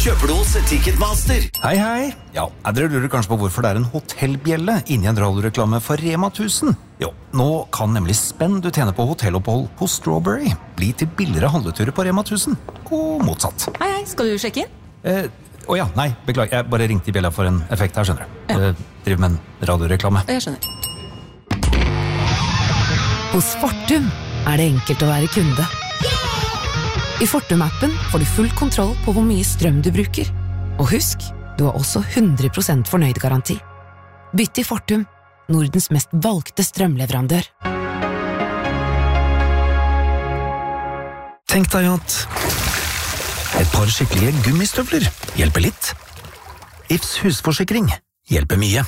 kjøper du hos Ticketmaster. Hei, hei. Ja, dere lurer kanskje på hvorfor det en hotellbjelle inni en radioreklame for Rema 1000. Jo, nå kan nemlig spenn du tjener på hotellopphold hos Strawberry bli til billigere handleturer på Rema 1000, og motsatt. Hei, skal du sjekke inn? Ja, nei, beklager, jeg bare ringte i bjella for en effekt her, skjønner du. Ja. Driver med en radioreklame. Jeg skjønner. Hos Fortum det enkelt å være kunde. I Fortum-appen får du full kontroll på hvor mye strøm du bruker. Og husk, du har også 100% fornøyd-garanti. Bytt til Fortum, Nordens mest valgte strømleverandør. Tenk deg at et par skikkelige gummistøvler hjelper litt. Ifs husforsikring hjelper mye.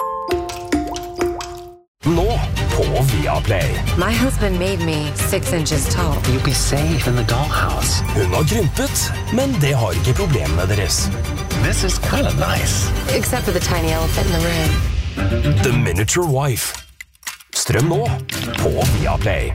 Nå på Viaplay. My husband made me 6 inches tall. You'll be safe in the dollhouse. Hun har krympet, men det har ikke problemene deres. This is kind of nice. Except for the tiny elephant in the room. The Miniature Wife. Strøm nå på Viaplay.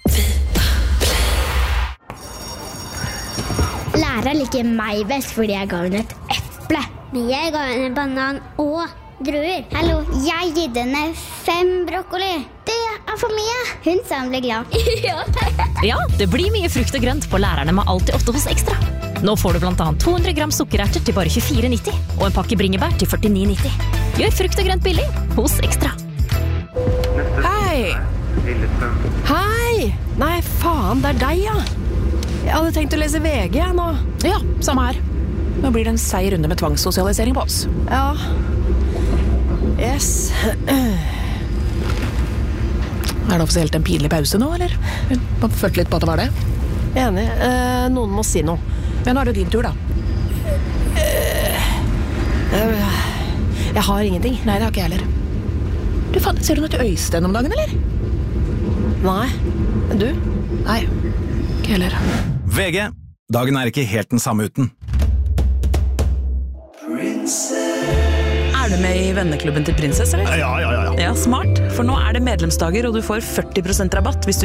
Læreren liker meg best fordi jeg ga henne et eple. Men jeg ga henne en banan og druer. Hallo, jeg gitt henne 5 brokkoli. Det for mye. Hun sa hun ble glad. Ja, det blir mye frukt og grønt på lærerne med Alltid 8 hos Ekstra. Nå får du blant annet 200 gram sukkererter til bare 24,90 og en pakke bringebær til 49,90. Gjør frukt og grønt billig hos Ekstra. Hei! Hei! Nei, faen, det deg, ja. Jeg hadde tenkt å lese VG nå. Ja, samme her. Nå blir det en seig runde med tvangssosialisering på oss. Ja. Yes. Det offisielt en pinlig pause nå, eller? Man følte litt på at det var det. Enig. Noen må si noe. Ja, nå det jo din tur, da. Jeg har ingenting. Nei, det har ikke jeg heller. Du, faen, ser du noe til Øystein om dagen, eller? Nei. Du? Nei, ikke heller. VG. Dagen ikke helt den samme uten. Er du med i venneklubben til Prinsess, eller? Ja. Ja, smart. For nå det medlemsdager, og du får 40% rabatt hvis du